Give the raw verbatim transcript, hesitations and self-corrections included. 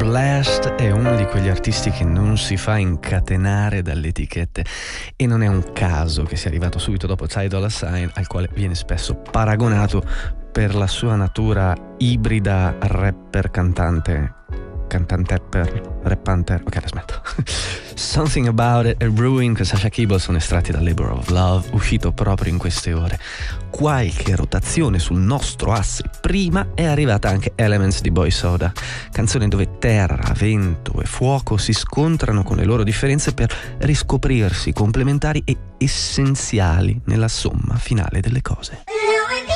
Blast è uno di quegli artisti che non si fa incatenare dalle etichette, e non è un caso che sia arrivato subito dopo Ty Dolla Sign, al quale viene spesso paragonato per la sua natura ibrida rapper cantante cantantepper rappanter. Ok, la smetto. Something About It e Ruin con Sasha Keeble sono estratti da Labor of Love, uscito proprio in queste ore. Qualche rotazione sul nostro asse prima è arrivata anche Elements di Boy Soda, canzone dove terra, vento e fuoco si scontrano con le loro differenze per riscoprirsi complementari e essenziali nella somma finale delle cose.